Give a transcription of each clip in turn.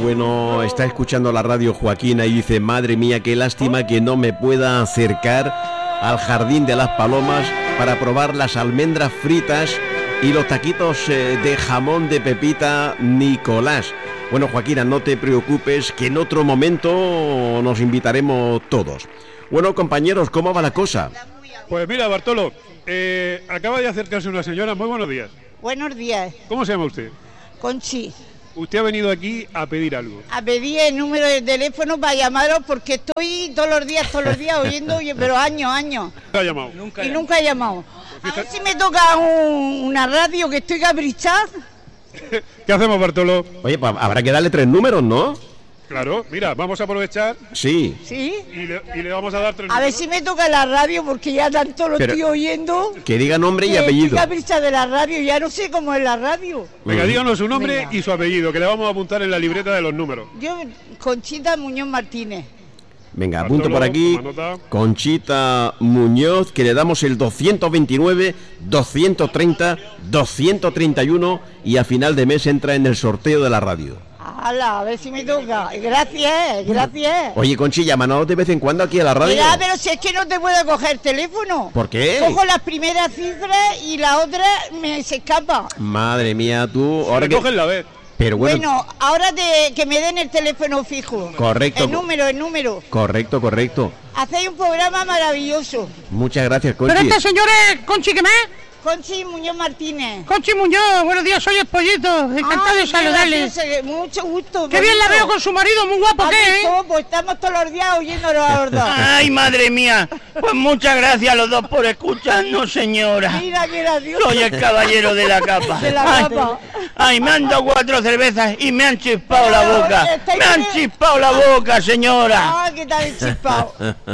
Bueno, está escuchando la radio Joaquina y dice: madre mía, qué lástima que no me pueda acercar al Jardín de las Palomas para probar las almendras fritas y los taquitos de jamón de Pepita Nicolás. Bueno, Joaquina, no te preocupes, que en otro momento nos invitaremos todos. Bueno, compañeros, ¿cómo va la cosa? Pues mira, Bartolo, acaba de acercarse una señora. Muy buenos días. Buenos días. ¿Cómo se llama usted? Conchi. Usted ha venido aquí a pedir algo. A pedir el número de teléfono para llamaros porque estoy todos los días oyendo, pero años. ¿Nunca ha llamado? Nunca he llamado. A ver si me toca una radio, que estoy caprichada. ¿Qué hacemos, Bartolo? Oye, pues habrá que darle 3 números, ¿no? Claro, mira, vamos a aprovechar. Sí. ¿Sí? Y le vamos a dar 3 números. A ver si me toca la radio porque ya tanto lo estoy oyendo. Que diga nombre y apellido. Estoy caprichada de la radio, ya no sé cómo es la radio. Venga, díganos su nombre y su apellido, que le vamos a apuntar en la libreta de los números. Yo, Conchita Muñoz Martínez. Venga, apunto por aquí. Conchita Muñoz, que le damos el 229, 230, 231 y a final de mes entra en el sorteo de la radio. ¡Hala! A ver si me toca. Gracias. Oye, Conchi, llámanos de vez en cuando aquí a la radio. Mira, pero si es que no te puedo coger el teléfono. ¿Por qué? Cojo las primeras cifras y la otra se escapa. Madre mía, tú... Ahora que cogen la vez. Pero bueno, ahora que me den el teléfono fijo. Correcto. El número. Correcto. Hacéis un programa maravilloso. Muchas gracias, Conchi. Pero este señor es Conchi, ¿qué más? Conchi Muñoz Martínez. Conchi Muñoz, buenos días, soy el Pollito. Encantado de saludarle. Mucho gusto. Qué bien la veo con su marido, muy guapo, ¿qué? Pues estamos todos los días oyéndolo a los dos. Ay, madre mía. Pues muchas gracias a los dos por escucharnos, señora. Mira qué gracioso. Soy el caballero de la capa. Ay, me han dado 4 cervezas y me han chispado la boca. Me han chispado la boca, señora. Ah, que te han chispado.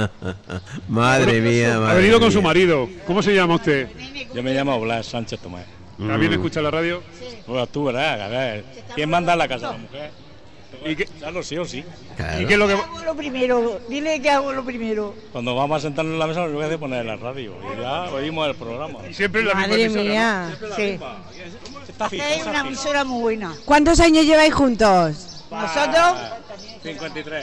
Madre mía. Ha venido con su marido. ¿Cómo se llama usted? Yo me llamo Blas Sánchez Tomás. ¿También escucha la radio? Sí. Pues tú verás, a ver. ¿Quién manda en la casa de la mujer? ¿Y qué? Claro, sí o sí. Claro. ¿Y qué es lo que...? Hago lo primero. Dile que hago lo primero. Cuando vamos a sentarnos en la mesa, lo que hace es poner la radio. Y ya oímos el programa. Siempre la misma Madre emisora, mía. ¿no? Sí. Es una emisora muy buena. ¿Cuántos años lleváis juntos? Nosotros... 53.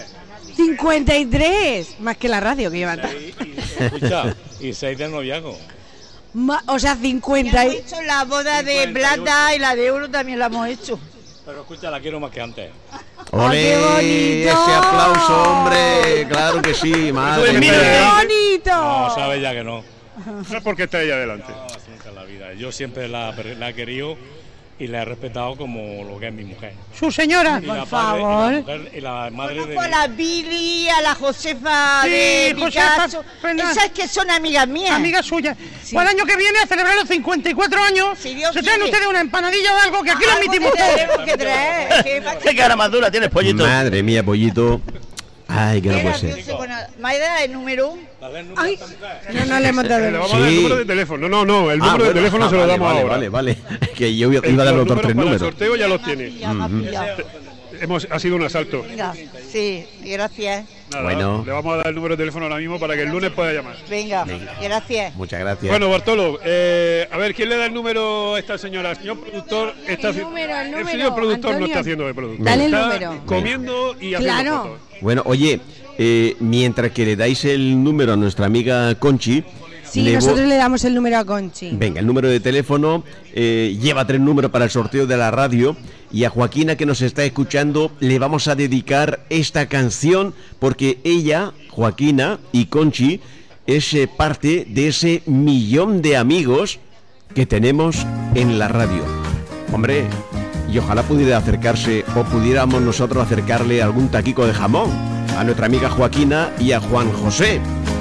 53. Más que la radio que llevan. Escucha, y 6 de noviazgo. O sea, 50 Ya hemos hecho la boda de plata y la de oro también la hemos hecho. Pero escucha, la quiero más que antes. ¡Ole! ¡Qué bonito! Ese aplauso, hombre. Claro que sí, madre ¡Qué mía. bonito! No, sabe ya que no. No es porque está ella delante. No, así nunca en la vida. Yo siempre la he querido y la he respetado como lo que es mi mujer. Su señora. Por favor. Y la madre Conozco a de la Billy, a la Josefa Sí, de Josefa Picasso. Fernández. Esas que son amigas mías. Amiga suya. Pues el año que viene, a celebrar los 54 años, Si Dios se traen quiere. ustedes una empanadilla o algo, que aquí lo Algo admitimos te todo. tenemos que traer. ¿Qué cara más dura tienes, Pollito? Madre mía, Pollito. Ay, que no puede ser. Maida, el número 1. Ay, no le hemos dado. Le vamos a dar el Sí. número de teléfono. No, el número de teléfono se lo damos ahora. Vale. Que yo iba a dar los otros 3 Para el números. sorteo ya los tiene. Ya me has pillado. Ha sido un asalto. Venga, sí, gracias. Nada, Bueno. le vamos a dar el número de teléfono ahora mismo para que el lunes pueda llamar. Venga, gracias. Muchas gracias. Bueno, Bartolo, a ver, ¿quién le da el número a esta señora? El señor productor está El número, señor productor Antonio. no está haciendo de productor. Dale el Está número. comiendo y haciendo Claro. fotos. Bueno, oye, mientras que le dais el número a nuestra amiga Conchi... Sí, nosotros le damos el número a Conchi. Venga, el número de teléfono lleva 3 números para el sorteo de la radio. Y a Joaquina, que nos está escuchando, le vamos a dedicar esta canción porque ella, Joaquina y Conchi, es parte de ese millón de amigos que tenemos en la radio. Hombre, y ojalá pudiera acercarse o pudiéramos nosotros acercarle algún taquico de jamón a nuestra amiga Joaquina y a Juan José.